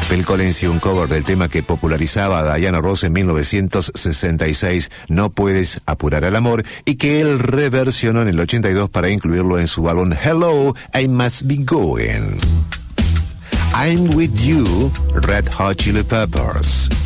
Phil Collins y un cover del tema que popularizaba a Diana Ross en 1966, No puedes apurar al amor, y que él reversionó en el 82 para incluirlo en su álbum Hello, I Must Be Going. I'm With You, Red Hot Chili Peppers.